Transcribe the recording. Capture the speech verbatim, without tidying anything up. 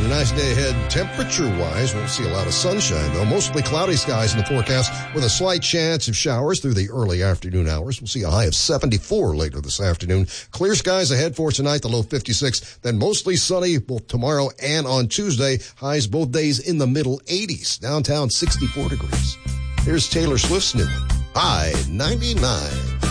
nice day ahead temperature-wise. Won't see a lot of sunshine, though. Mostly cloudy skies in the forecast with a slight chance of showers through the early afternoon hours. We'll see a high of seventy-four later this afternoon. Clear skies ahead for tonight, the low fifty-six. Then mostly sunny both tomorrow and on Tuesday. Highs both days in the middle eighties. Downtown, sixty-four degrees. Here's Taylor Swift's new one, I ninety-nine.